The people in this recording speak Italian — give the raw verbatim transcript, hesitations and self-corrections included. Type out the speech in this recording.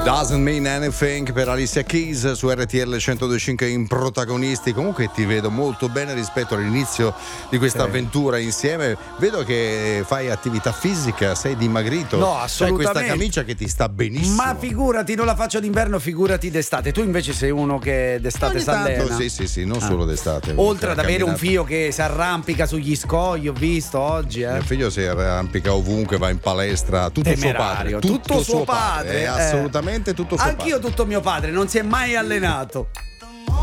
Doesn't Mean Anything per Alicia Keys su R T L centodue e cinque in protagonisti. Comunque ti vedo molto bene rispetto all'inizio di questa sì. avventura insieme. Vedo che fai attività fisica, sei dimagrito. No, assolutamente. C'hai questa camicia che ti sta benissimo. Ma figurati, non la faccio d'inverno, figurati d'estate. Tu invece sei uno che d'estate si allena. Sì, sì, sì, non ah. solo d'estate. Oltre ad avere un figlio che si arrampica sugli scogli, ho visto oggi. Eh. Mio figlio si arrampica ovunque, va in palestra, tutto Temerario, suo padre. Tutto, tutto suo padre. padre. Eh, assolutamente tutto suo Anch'io padre. tutto mio padre, non si è mai allenato.